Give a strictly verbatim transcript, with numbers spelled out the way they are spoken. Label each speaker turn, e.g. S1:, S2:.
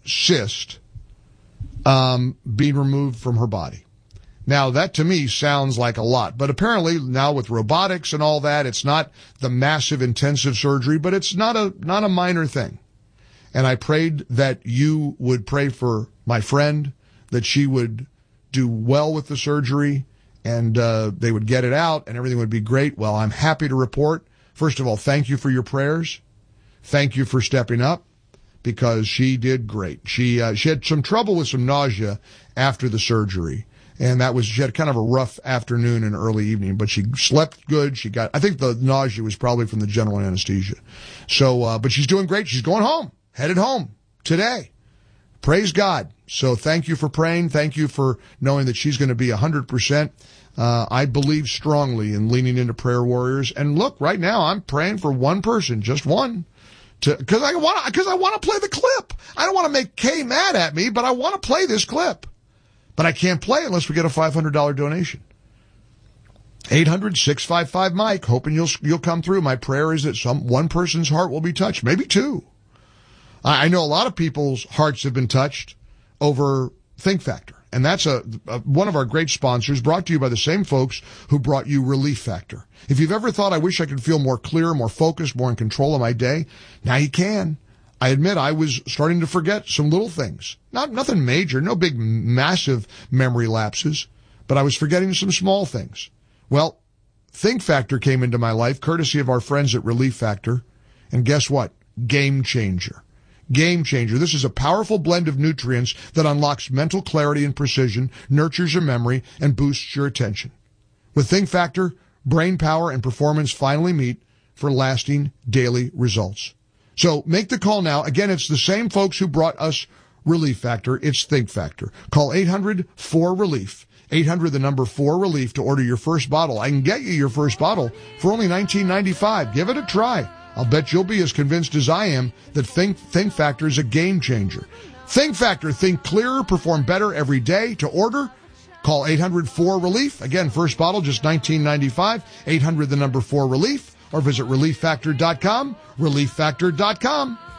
S1: cyst um, being removed from her body. Now, that to me sounds like a lot, but apparently now with robotics and all that, it's not the massive intensive surgery, but it's not a not a minor thing. And I prayed that you would pray for my friend, that she would do well with the surgery, and uh, they would get it out, and everything would be great. Well, I'm happy to report, first of all, thank you for your prayers. Thank you for stepping up, because she did great. She uh, she had some trouble with some nausea after the surgery. And that was, she had kind of a rough afternoon and early evening, but she slept good. She got, I think the nausea was probably from the general anesthesia. So, uh, but she's doing great. She's going home, headed home today. Praise God. So thank you for praying. Thank you for knowing that she's going to be a hundred percent. Uh, I believe strongly in leaning into prayer warriors. And look, right now I'm praying for one person, just one. To, cause I want to, cause I want to play the clip. I don't want to make Kay mad at me, but I want to play this clip. But I can't play unless we get a five hundred dollars donation. eight hundred, six five five, Mike, hoping you'll you'll come through. My prayer is that some one person's heart will be touched, maybe two. I, I know a lot of people's hearts have been touched over Think Factor, and that's a, a one of our great sponsors, brought to you by the same folks who brought you Relief Factor. If you've ever thought, I wish I could feel more clear, more focused, more in control of my day, now you can. I admit I was starting to forget some little things. Not nothing major, no big massive memory lapses, but I was forgetting some small things. Well, Think Factor came into my life courtesy of our friends at Relief Factor, and guess what? Game changer. Game changer. This is a powerful blend of nutrients that unlocks mental clarity and precision, nurtures your memory, and boosts your attention. With Think Factor, brain power and performance finally meet for lasting daily results. So make the call now. Again, it's the same folks who brought us Relief Factor. It's Think Factor. Call eight hundred four relief. eight hundred, the number four relief to order your first bottle. I can get you your first bottle for only nineteen ninety-five. Give it a try. I'll bet you'll be as convinced as I am that Think, Think Factor is a game changer. Think Factor. Think clearer, perform better every day. To order, call eight hundred four relief. Again, first bottle, just nineteen ninety-five. eight hundred, the number four relief. Or visit relief factor dot com, relief factor dot com.